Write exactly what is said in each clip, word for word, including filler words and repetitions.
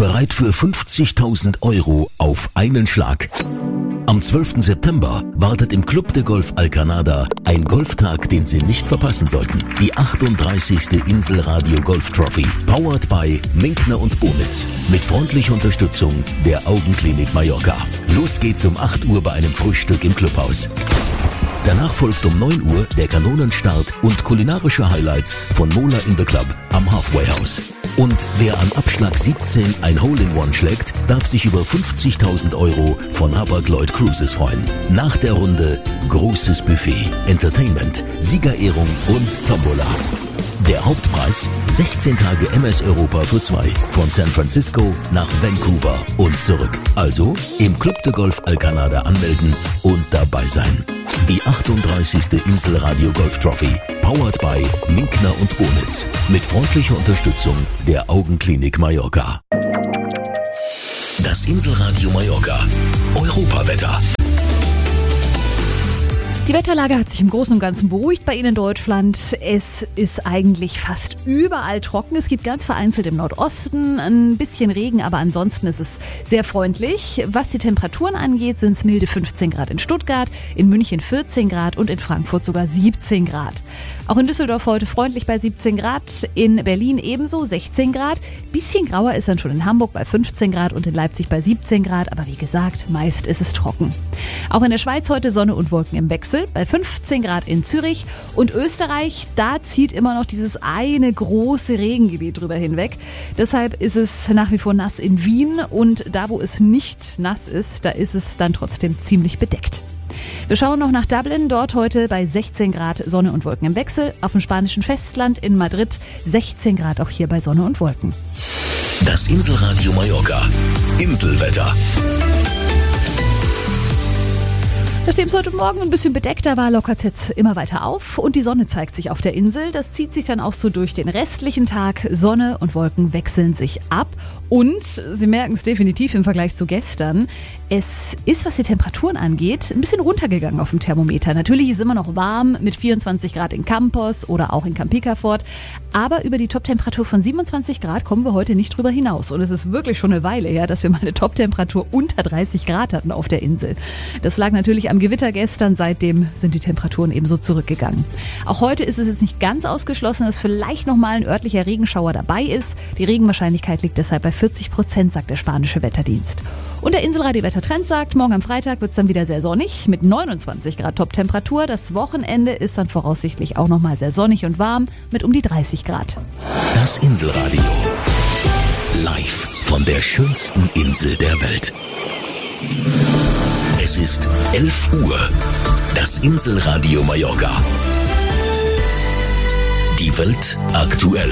Bereit für fünfzigtausend Euro auf einen Schlag. Am zwölften September wartet im Club de Golf Alcanada ein Golftag, den Sie nicht verpassen sollten. Die achtunddreißigste Inselradio Golf Trophy, powered by Minkner und Bonitz, mit freundlicher Unterstützung der Augenklinik Mallorca. Los geht's um acht Uhr bei einem Frühstück im Clubhaus. Danach folgt um neun Uhr der Kanonenstart und kulinarische Highlights von Mola in the Club am Halfway House. Und wer an Abschlag siebzehn ein Hole-in-One schlägt, darf sich über fünfzigtausend Euro von Hapag-Lloyd Cruises freuen. Nach der Runde großes Buffet, Entertainment, Siegerehrung und Tombola. Der Hauptpreis sechzehn Tage M S Europa für zwei von San Francisco nach Vancouver und zurück. Also im Club de Golf Alcanada anmelden und dabei sein. Die achtunddreißigste Inselradio Golf Trophy, powered by Minkner und Bonitz, mit freundlicher Unterstützung der Augenklinik Mallorca. Das Inselradio Mallorca Europawetter. Die Wetterlage hat sich im Großen und Ganzen beruhigt bei Ihnen in Deutschland. Es ist eigentlich fast überall trocken. Es gibt ganz vereinzelt im Nordosten ein bisschen Regen, aber ansonsten ist es sehr freundlich. Was die Temperaturen angeht, sind es milde fünfzehn Grad in Stuttgart, in München vierzehn Grad und in Frankfurt sogar siebzehn Grad. Auch in Düsseldorf heute freundlich bei siebzehn Grad, in Berlin ebenso sechzehn Grad. Bisschen grauer ist dann schon in Hamburg bei fünfzehn Grad und in Leipzig bei siebzehn Grad, aber wie gesagt, meist ist es trocken. Auch in der Schweiz heute Sonne und Wolken im Wechsel. Bei fünfzehn Grad in Zürich und Österreich, da zieht immer noch dieses eine große Regengebiet drüber hinweg. Deshalb ist es nach wie vor nass in Wien und da, wo es nicht nass ist, da ist es dann trotzdem ziemlich bedeckt. Wir schauen noch nach Dublin, dort heute bei sechzehn Grad Sonne und Wolken im Wechsel. Auf dem spanischen Festland in Madrid sechzehn Grad, auch hier bei Sonne und Wolken. Das Inselradio Mallorca Inselwetter. Nachdem es heute Morgen ein bisschen bedeckter war, lockert es jetzt immer weiter auf und die Sonne zeigt sich auf der Insel. Das zieht sich dann auch so durch den restlichen Tag. Sonne und Wolken wechseln sich ab und Sie merken es definitiv im Vergleich zu gestern. Es ist, was die Temperaturen angeht, ein bisschen runtergegangen auf dem Thermometer. Natürlich ist es immer noch warm mit vierundzwanzig Grad in Campos oder auch in Camp Picafort, aber über die Toptemperatur von siebenundzwanzig Grad kommen wir heute nicht drüber hinaus. Und es ist wirklich schon eine Weile her, dass wir mal eine Toptemperatur unter dreißig Grad hatten auf der Insel. Das lag natürlich am Gewitter gestern, seitdem sind die Temperaturen ebenso zurückgegangen. Auch heute ist es jetzt nicht ganz ausgeschlossen, dass vielleicht nochmal ein örtlicher Regenschauer dabei ist. Die Regenwahrscheinlichkeit liegt deshalb bei vierzig Prozent, sagt der spanische Wetterdienst. Und der Inselradio-Wettertrend sagt, morgen am Freitag wird es dann wieder sehr sonnig mit neunundzwanzig Grad Toptemperatur. Das Wochenende ist dann voraussichtlich auch nochmal sehr sonnig und warm mit um die dreißig Grad. Das Inselradio. Live von der schönsten Insel der Welt. Es ist elf Uhr. Das Inselradio Mallorca. Die Welt aktuell.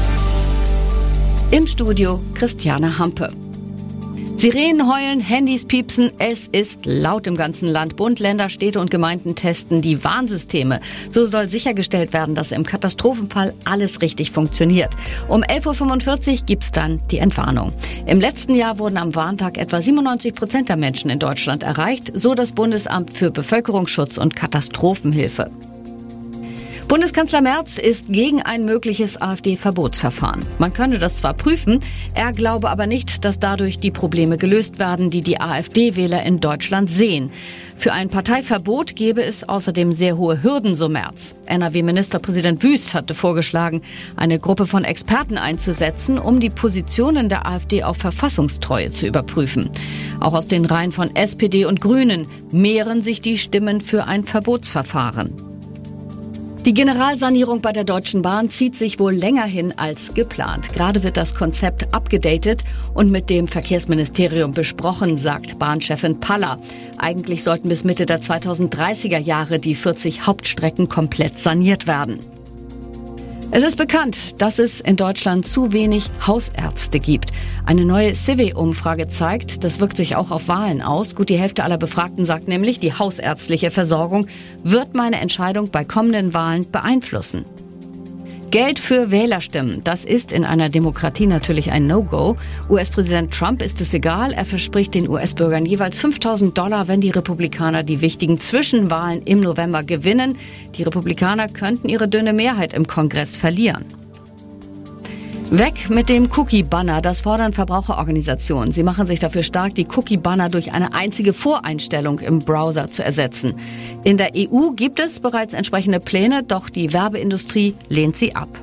Im Studio Christiane Hampe. Sirenen heulen, Handys piepsen, es ist laut im ganzen Land. Bund, Länder, Städte und Gemeinden testen die Warnsysteme. So soll sichergestellt werden, dass im Katastrophenfall alles richtig funktioniert. Um elf Uhr fünfundvierzig gibt's dann die Entwarnung. Im letzten Jahr wurden am Warntag etwa siebenundneunzig Prozent der Menschen in Deutschland erreicht, so das Bundesamt für Bevölkerungsschutz und Katastrophenhilfe. Bundeskanzler Merz ist gegen ein mögliches AfD-Verbotsverfahren. Man könne das zwar prüfen, er glaube aber nicht, dass dadurch die Probleme gelöst werden, die die AfD-Wähler in Deutschland sehen. Für ein Parteiverbot gäbe es außerdem sehr hohe Hürden, so Merz. N R W-Ministerpräsident Wüst hatte vorgeschlagen, eine Gruppe von Experten einzusetzen, um die Positionen der AfD auf Verfassungstreue zu überprüfen. Auch aus den Reihen von S P D und Grünen mehren sich die Stimmen für ein Verbotsverfahren. Die Generalsanierung bei der Deutschen Bahn zieht sich wohl länger hin als geplant. Gerade wird das Konzept abgedatet und mit dem Verkehrsministerium besprochen, sagt Bahnchefin Paller. Eigentlich sollten bis Mitte der zweitausenddreißiger Jahre die vierzig Hauptstrecken komplett saniert werden. Es ist bekannt, dass es in Deutschland zu wenig Hausärzte gibt. Eine neue C I V I-Umfrage zeigt, das wirkt sich auch auf Wahlen aus. Gut die Hälfte aller Befragten sagt nämlich, die hausärztliche Versorgung wird meine Entscheidung bei kommenden Wahlen beeinflussen. Geld für Wählerstimmen, das ist in einer Demokratie natürlich ein No-Go. U S-Präsident Trump ist es egal, er verspricht den U S-Bürgern jeweils fünftausend Dollar, wenn die Republikaner die wichtigen Zwischenwahlen im November gewinnen. Die Republikaner könnten ihre dünne Mehrheit im Kongress verlieren. Weg mit dem Cookie-Banner, das fordern Verbraucherorganisationen. Sie machen sich dafür stark, die Cookie-Banner durch eine einzige Voreinstellung im Browser zu ersetzen. In der E U gibt es bereits entsprechende Pläne, doch die Werbeindustrie lehnt sie ab.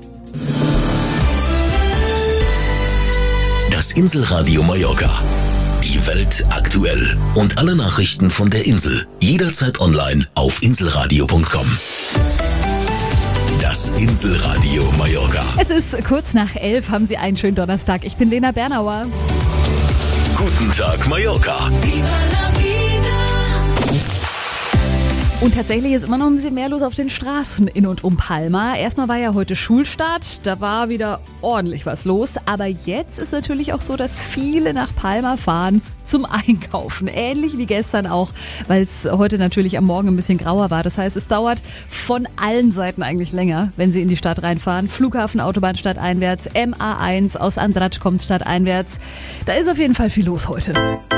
Das Inselradio Mallorca. Die Welt aktuell. Und alle Nachrichten von der Insel. Jederzeit online auf inselradio punkt com. Das Inselradio Mallorca. Es ist kurz nach elf, haben Sie einen schönen Donnerstag. Ich bin Lena Bernauer. Guten Tag, Mallorca. Und tatsächlich ist immer noch ein bisschen mehr los auf den Straßen in und um Palma. Erstmal war ja heute Schulstart, da war wieder ordentlich was los. Aber jetzt ist natürlich auch so, dass viele nach Palma fahren zum Einkaufen. Ähnlich wie gestern auch, weil es heute natürlich am Morgen ein bisschen grauer war. Das heißt, es dauert von allen Seiten eigentlich länger, wenn Sie in die Stadt reinfahren. Flughafen, Autobahn stadteinwärts, M A eins aus Andratx kommt stadteinwärts. Da ist auf jeden Fall viel los heute.